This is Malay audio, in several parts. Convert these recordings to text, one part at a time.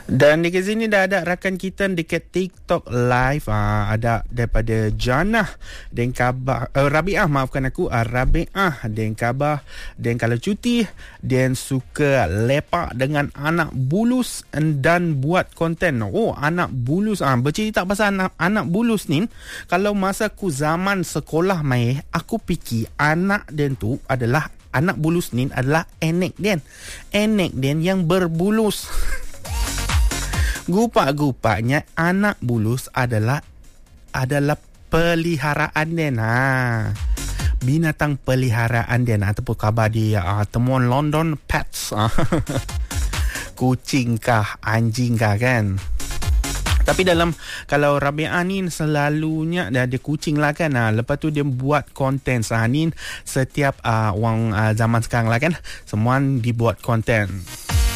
Dan dekat sini dah ada rakan kita dekat TikTok live. Ada daripada Janah dan Kabah, Rabiah, maafkan aku, Rabiah dan Kabah. Dan kalau cuti dan suka lepak dengan anak bulus dan buat konten. Oh, anak bulus. Bercerita pasal anak bulus ni. Kalau masa aku zaman sekolah mai, aku fikir anak dan tu adalah anak bulus ni adalah enek den yang berbulus. Gupak-gupaknya anak bulus adalah peliharaan den. Binatang peliharaan den ataupun khabar di temuan London Pets. Kucing kah, anjing kah kan. Tapi kalau Rabi'ah ni selalunya dia ada kucing lah kan. Lepas tu dia buat konten ni setiap orang zaman sekarang lah kan. Semua dibuat konten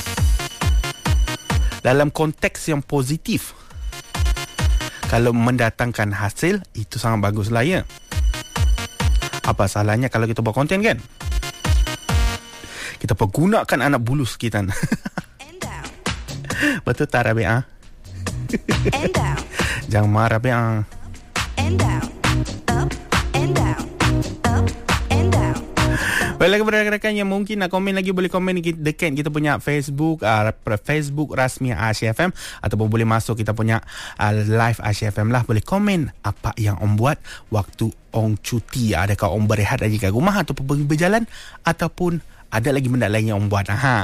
dalam konteks yang positif. Kalau mendatangkan hasil, itu sangat bagus lah ya. Apa salahnya kalau kita buat konten kan? Kita pergunakan anak bulus kita. Betul tak Rabi'ah? Jangan marah Rabi'ah. Baiklah kepada rakan-rakan yang mungkin nak komen lagi, boleh komen dekat kita punya Facebook, Facebook rasmi Asia FM, ataupun boleh masuk kita punya live Asia FM lah. Boleh komen apa yang om buat waktu om cuti. Adakah om berehat lagi kat rumah ataupun pergi berjalan, ataupun ada lagi benda lain yang om buat.